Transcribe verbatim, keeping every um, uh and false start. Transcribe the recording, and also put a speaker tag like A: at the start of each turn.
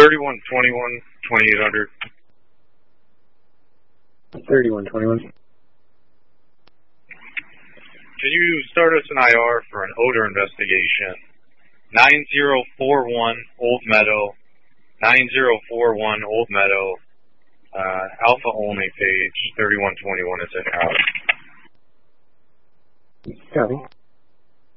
A: thirty-one twenty-one, twenty-eight hundred.
B: thirty-one twenty-one.
A: Can you start us an I R for an odor investigation? nine zero four one Old Meadow, nine zero four one Old Meadow, uh, Alpha only page, thirty-one twenty-one is in house.
B: Copy.